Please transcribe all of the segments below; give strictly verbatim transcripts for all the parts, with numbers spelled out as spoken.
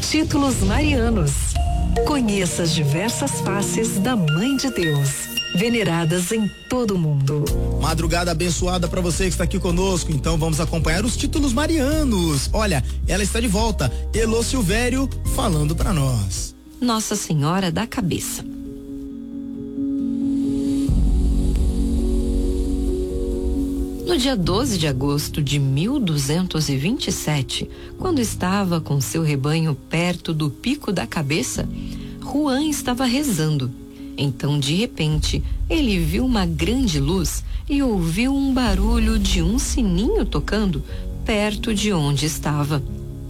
Títulos marianos. Conheça as diversas faces da Mãe de Deus, veneradas em todo o mundo. Madrugada abençoada para você que está aqui conosco. Então vamos acompanhar os títulos marianos. Olha, ela está de volta. Elô Silvério falando para nós. Nossa Senhora da Cabeça. No dia doze de agosto de mil duzentos e vinte e sete, quando estava com seu rebanho perto do Pico da Cabeça, Juan estava rezando. Então, de repente, ele viu uma grande luz e ouviu um barulho de um sininho tocando perto de onde estava.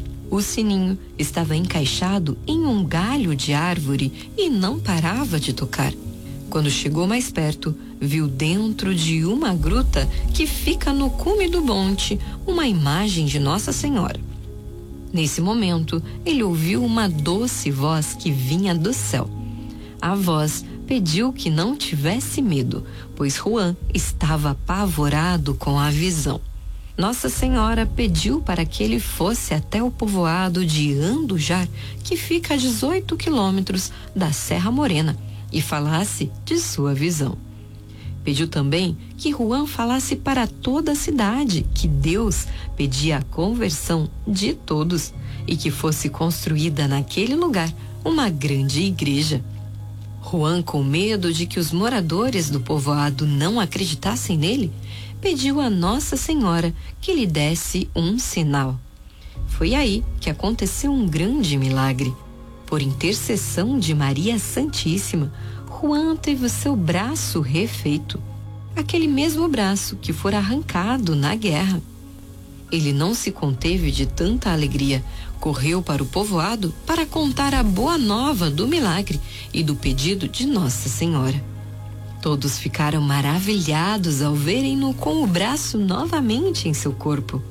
O sininho estava encaixado em um galho de árvore e não parava de tocar. Quando chegou mais perto, viu dentro de uma gruta que fica no cume do monte uma imagem de Nossa Senhora. Nesse momento, ele ouviu uma doce voz que vinha do céu. A voz pediu que não tivesse medo, pois Juan estava apavorado com a visão. Nossa Senhora pediu para que ele fosse até o povoado de Andujar, que fica a dezoito quilômetros da Serra Morena, e falasse de sua visão. Pediu também que Juan falasse para toda a cidade que Deus pedia a conversão de todos e que fosse construída naquele lugar uma grande igreja. Juan, com medo de que os moradores do povoado não acreditassem nele, pediu a Nossa Senhora que lhe desse um sinal. Foi aí que aconteceu um grande milagre. Por intercessão de Maria Santíssima, Juan teve o seu braço refeito, aquele mesmo braço que fora arrancado na guerra. Ele não se conteve de tanta alegria, correu para o povoado para contar a boa nova do milagre e do pedido de Nossa Senhora. Todos ficaram maravilhados ao verem-no com o braço novamente em seu corpo.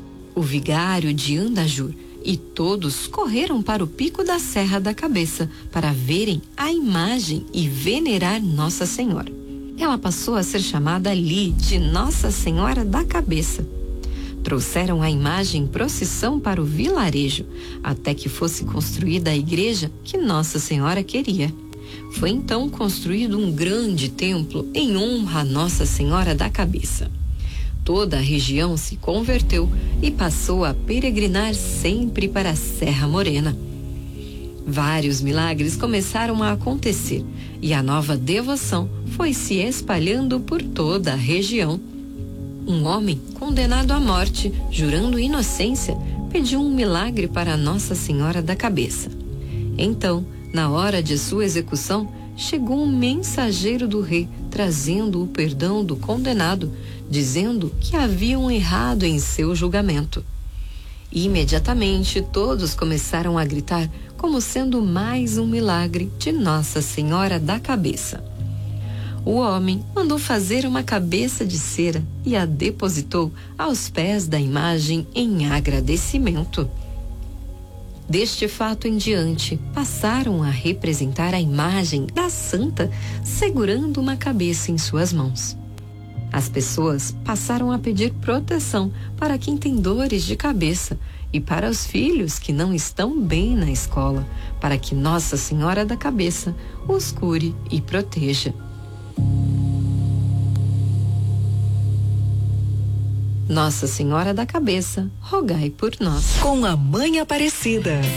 O vigário de Andajur e todos correram para o pico da Serra da Cabeça para verem a imagem e venerar Nossa Senhora. Ela passou a ser chamada ali de Nossa Senhora da Cabeça. Trouxeram a imagem em procissão para o vilarejo, até que fosse construída a igreja que Nossa Senhora queria. Foi então construído um grande templo em honra a Nossa Senhora da Cabeça. Toda a região se converteu e passou a peregrinar sempre para a Serra Morena. Vários milagres começaram a acontecer e a nova devoção foi se espalhando por toda a região. Um homem condenado à morte, jurando inocência, pediu um milagre para Nossa Senhora da Cabeça. Então, na hora de sua execução, chegou um mensageiro do rei trazendo o perdão do condenado, dizendo que haviam errado em seu julgamento. Imediatamente todos começaram a gritar como sendo mais um milagre de Nossa Senhora da Cabeça. O homem mandou fazer uma cabeça de cera e a depositou aos pés da imagem em agradecimento. Deste fato em diante, passaram a representar a imagem da santa segurando uma cabeça em suas mãos. As pessoas passaram a pedir proteção para quem tem dores de cabeça e para os filhos que não estão bem na escola, para que Nossa Senhora da Cabeça os cure e proteja. Nossa Senhora da Cabeça, rogai por nós. Com a Mãe Aparecida.